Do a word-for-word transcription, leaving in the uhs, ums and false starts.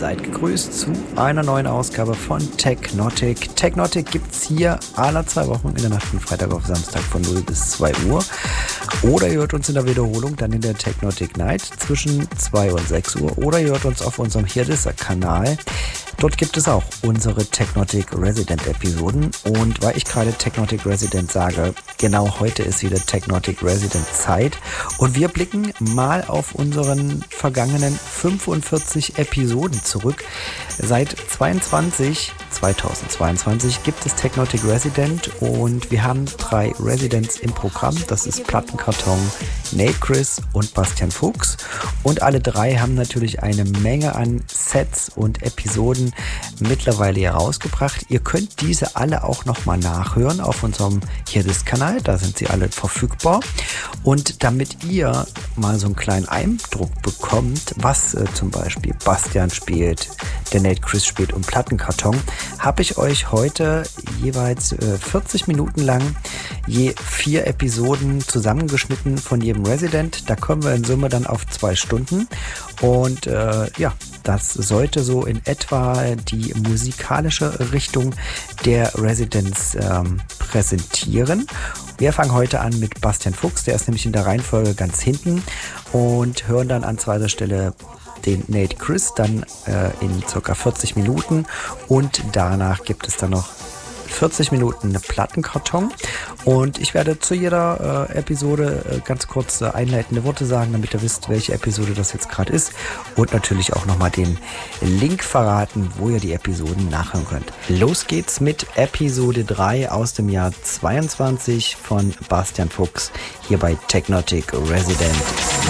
Seid gegrüßt zu einer neuen Ausgabe von Technotic. Technotic gibt's hier alle zwei Wochen in der Nacht von Freitag auf Samstag von null bis zwei Uhr. Oder ihr hört uns in der Wiederholung dann in der Technotic Night zwischen zwei und sechs Uhr. Oder ihr hört uns auf unserem Hirdisser-Kanal. Dort gibt es auch unsere Technotic Resident Episoden. Und weil ich gerade Technotic Resident sage, genau heute ist wieder Technotic Resident Zeit. Und wir blicken mal auf unseren vergangenen fünfundvierzig Episoden zurück. Seit zweitausendzweiundzwanzig gibt es Technotic Resident und wir haben drei Residents im Programm. Das ist Plattenkarton, Nate Chris und Bastian Fuchs. Und alle drei haben natürlich eine Menge an Sets und Episoden mittlerweile herausgebracht. Ihr könnt diese alle auch nochmal nachhören auf unserem Hirdis-Kanal. Da sind sie alle verfügbar. Und damit ihr mal so einen kleinen Eindruck bekommt, was äh, zum Beispiel Bastian spielt, der Nate Chris spielt und Plattenkarton, habe ich euch heute jeweils äh, vierzig Minuten lang je vier Episoden zusammengeschnitten von jedem Resident. Da kommen wir in Summe dann auf zwei Stunden. Und äh, ja, das sollte so in etwa die musikalische Richtung der Residents ähm, präsentieren. Wir fangen heute an mit Bastian Fuchs, der ist nämlich in der Reihenfolge ganz hinten, und hören dann an zweiter Stelle den Nate Chris, dann äh, in circa vierzig Minuten, und danach gibt es dann noch vierzig Minuten Plattenkarton, und ich werde zu jeder äh, Episode äh, ganz kurz äh, einleitende Worte sagen, damit ihr wisst, welche Episode das jetzt gerade ist, und natürlich auch nochmal den Link verraten, wo ihr die Episoden nachhören könnt. Los geht's mit Episode drei aus dem Jahr zweiundzwanzig von Bastian Fuchs hier bei Technotic Resident.